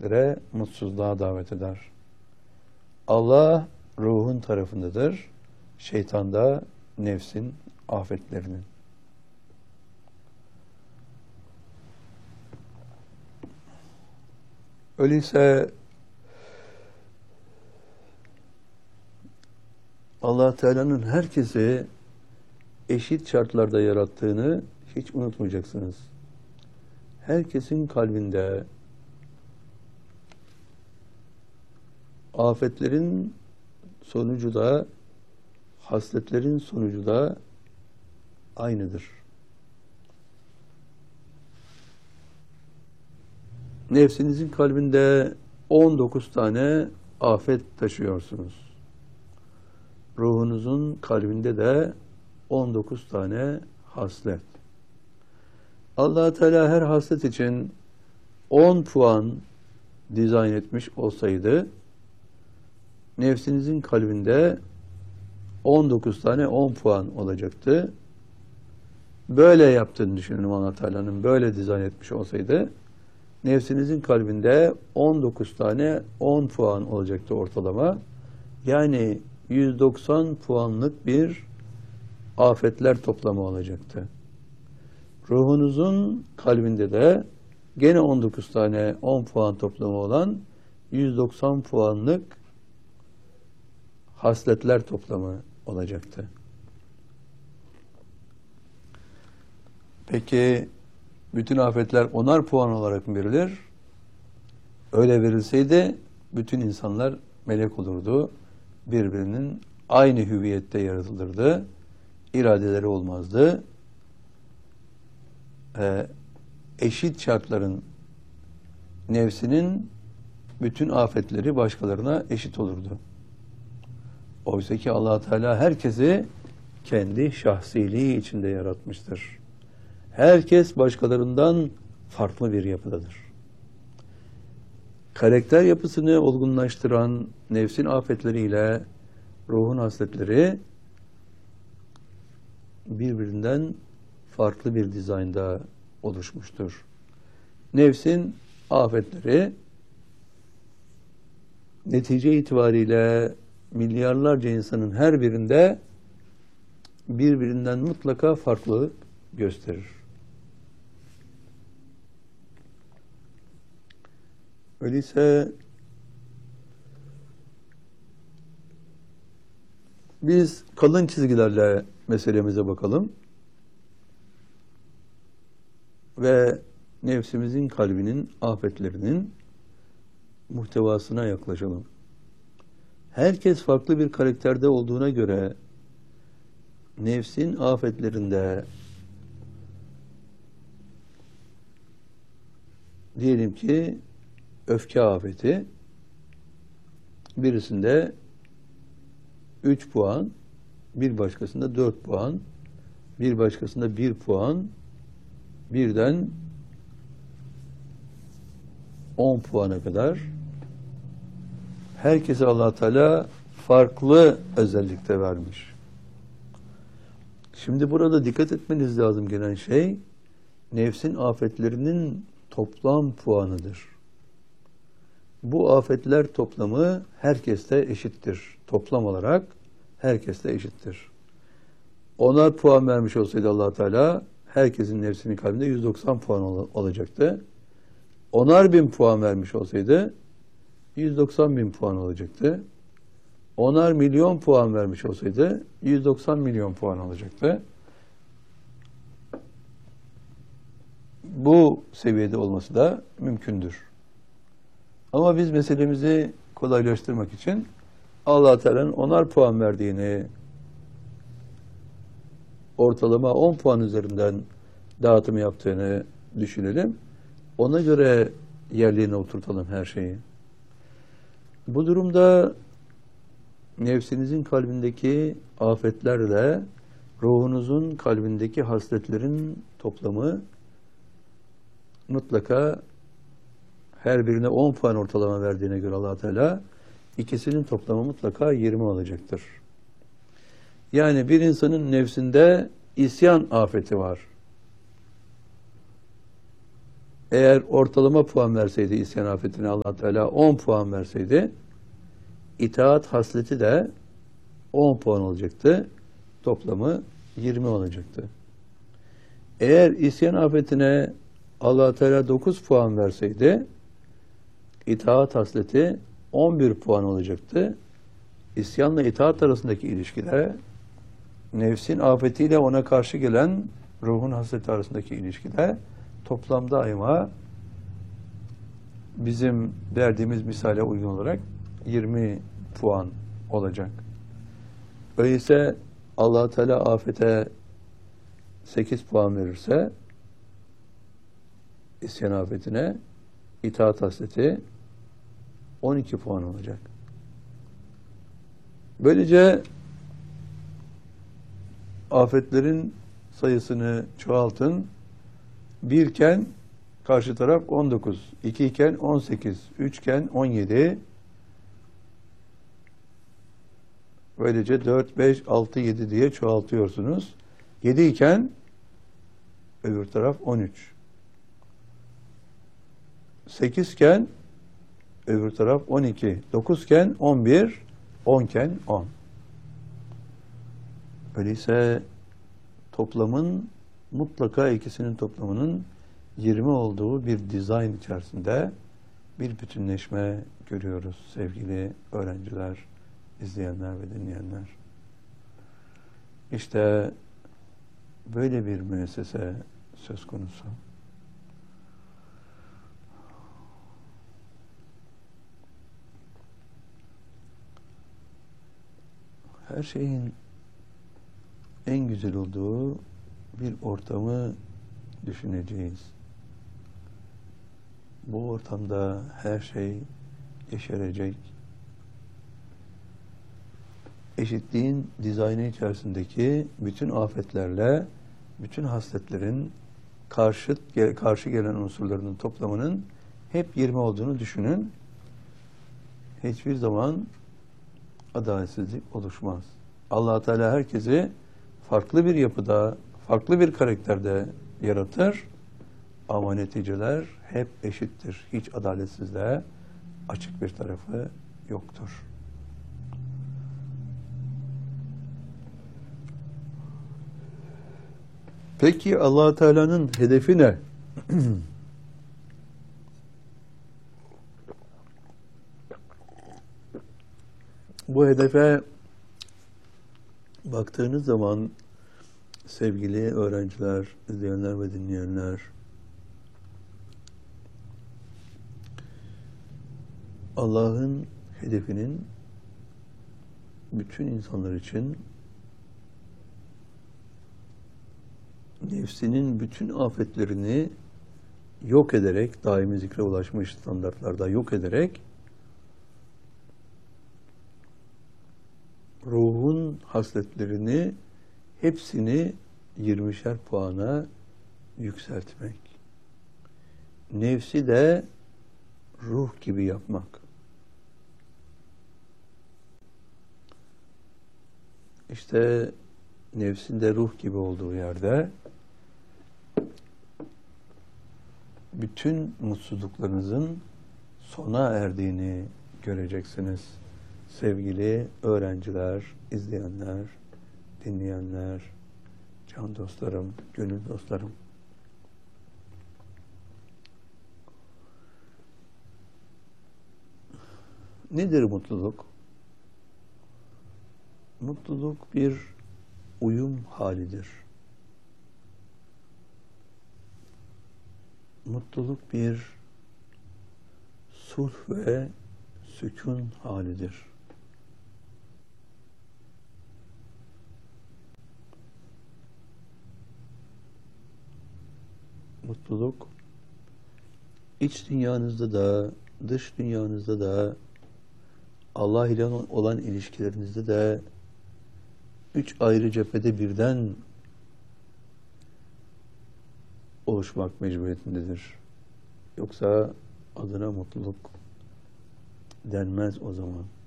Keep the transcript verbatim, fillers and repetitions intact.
kötülüklere, mutsuzluğa davet eder. Allah ruhun tarafındadır, şeytan da nefsin afetlerinin. Öyleyse Allah Teala'nın herkesi eşit şartlarda yarattığını hiç unutmayacaksınız. Herkesin kalbinde afetlerin sonucu da, hasletlerin sonucu da aynıdır. Nefsinizin kalbinde on dokuz tane afet taşıyorsunuz. Ruhunuzun kalbinde de on dokuz tane haslet. Allah Teala her haslet için on puan dizayn etmiş olsaydı, nefsinizin kalbinde on dokuz tane on puan olacaktı. Böyle yaptığını düşünün, Allah Teala'nın böyle dizayn etmiş olsaydı, nefsinizin kalbinde on dokuz tane on puan olacaktı ortalama. Yani yüz doksan puanlık bir afetler toplamı olacaktı. Ruhunuzun kalbinde de gene on dokuz tane on puan toplamı olan yüz doksan puanlık hasletler toplamı olacaktı. Peki bütün afetler onar puan olarak mı verilir? Öyle verilseydi bütün insanlar melek olurdu. Birbirinin aynı hüviyette yaratılırdı. İradeleri olmazdı. Ee, eşit şartların nefsinin bütün afetleri başkalarına eşit olurdu. Oysa ki Allah Teala herkesi kendi şahsiliği içinde yaratmıştır. Herkes başkalarından farklı bir yapıdadır. Karakter yapısını olgunlaştıran nefsin afetleriyle ruhun hasletleri birbirinden farklı bir dizaynda oluşmuştur. Nefsin afetleri netice itibariyle milyarlarca insanın her birinde birbirinden mutlaka farklı gösterir. Öyleyse biz kalın çizgilerle meselemize bakalım ve nefsimizin kalbinin afetlerinin muhtevasına yaklaşalım. Herkes farklı bir karakterde olduğuna göre nefsin afetlerinde diyelim ki öfke afeti birisinde üç puan, bir başkasında dört puan, bir başkasında bir puan, birden on puana kadar herkese Allah Teala farklı özellikte vermiş. Şimdi burada dikkat etmeniz lazım gelen şey nefsin afetlerinin toplam puanıdır. Bu afetler toplamı herkeste eşittir. Toplam olarak herkeste eşittir. Onar puan vermiş olsaydı Allah Teala herkesin nefsinin kalbinde yüz doksan puan ol olacaktı. Onar bin puan vermiş olsaydı yüz doksan bin puan olacaktı. Onar milyon puan vermiş olsaydı yüz doksan milyon puan olacaktı. Bu seviyede olması da mümkündür. Ama biz meselemizi kolaylaştırmak için Allah Teala'nın onar puan verdiğini ortalama on puan üzerinden dağıtım yaptığını düşünelim. Ona göre yerliğine oturtalım her şeyi. Bu durumda nefsinizin kalbindeki afetlerle ruhunuzun kalbindeki hasletlerin toplamı mutlaka her birine on puan ortalama verdiğine göre Allah Teala ikisinin toplamı mutlaka yirmi olacaktır. Yani bir insanın nefsinde isyan afeti var. Eğer ortalama puan verseydi isyan afetine Allah Teala on puan verseydi, itaat hasleti de on puan olacaktı. Toplamı yirmi olacaktı. Eğer isyan afetine Allah Teala dokuz puan verseydi, itaat hasleti on bir puan olacaktı. İsyanla itaat arasındaki ilişkide, nefsin afetiyle ona karşı gelen ruhun hasleti arasındaki ilişkide toplamda daima bizim verdiğimiz misale uygun olarak yirmi puan olacak. Öyleyse Allah Teala afete sekiz puan verirse, isyan afetine itaat hasleti on iki puan olacak. Böylece afetlerin sayısını çoğaltın. Bir iken karşı taraf on dokuz, iki iken on sekiz, üç iken on yedi. Böylece dört, beş, altı, yedi diye çoğaltıyorsunuz. yedi iken öbür taraf on üç. sekiz iken öbür taraf on iki. dokuz iken on bir, on iken on. Öyleyse toplamın mutlaka ikisinin toplamının yirmi olduğu bir dizayn içerisinde bir bütünleşme görüyoruz sevgili öğrenciler, izleyenler ve dinleyenler. İşte böyle bir müessese söz konusu. Her şeyin en güzel olduğu bir ortamı düşüneceğiz. Bu ortamda her şey yeşerecek. Eşitliğin dizaynı içerisindeki bütün afetlerle, bütün hasletlerin karşı, karşı gelen unsurlarının toplamının hep yirmi olduğunu düşünün. Hiçbir zaman adaletsizlik oluşmaz. Allah Teala herkesi farklı bir yapıda, farklı bir karakterde yaratır ama neticeler hep eşittir. Hiç adaletsizliğe açık bir tarafı yoktur. Peki Allah Teala'nın hedefi ne? Bu hedefe baktığınız zaman sevgili öğrenciler, izleyenler ve dinleyenler, Allah'ın hedefinin bütün insanlar için nefsinin bütün afetlerini yok ederek, daimi zikre ulaşmış standartlarda yok ederek, ruhun hasletlerini hepsini yirmişer puana yükseltmek. Nefsi de ruh gibi yapmak. İşte nefsin de ruh gibi olduğu yerde bütün mutsuzluklarınızın sona erdiğini göreceksiniz. Sevgili öğrenciler, izleyenler, dinleyenler, can dostlarım, gönül dostlarım. Nedir mutluluk? Mutluluk bir uyum halidir. Mutluluk bir sulh ve sükun halidir. Mutluluk iç dünyanızda da, dış dünyanızda da, Allah ile olan ilişkilerinizde de üç ayrı cephede birden oluşmak mecburiyetindedir. Yoksa adına mutluluk denmez o zaman.